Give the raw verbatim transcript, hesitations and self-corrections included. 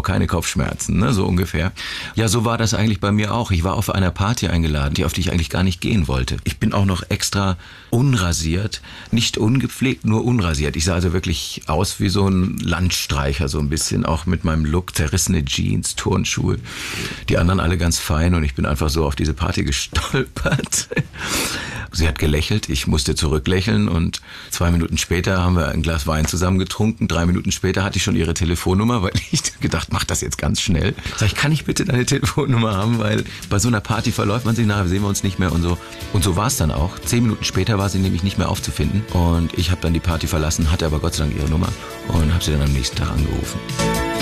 keine Kopfschmerzen, ne? So ungefähr. Ja, so war das eigentlich bei mir auch. Ich war auf einer Party eingeladen, die auf die ich eigentlich gar nicht gehen wollte. Ich bin auch noch extra unrasiert, nicht ungepflegt, nur unrasiert. Ich sah also wirklich aus wie so ein Landstreicher, so ein bisschen, auch mit meinem Look, zerrissene Jeans, Turnschuhe, die anderen alle ganz fein und ich bin einfach so auf diese Party gestolpert. Sie hat gelächelt, ich musste zurücklächeln und zwei Minuten später haben wir ein Glas Wein zusammen getrunken. Drei Minuten später hatte ich schon ihre Telefonnummer, weil ich gedacht, mach das jetzt ganz schnell. Sag ich, kann ich bitte deine Telefonnummer haben, weil bei so einer Party verläuft man sich, nachher sehen wir uns nicht mehr und so. Und so war es dann auch. Zehn Minuten später war sie nämlich nicht mehr aufzufinden und ich habe dann die Party verlassen, hatte aber Gott sei Dank ihre Nummer und habe sie dann am nächsten Tag angerufen.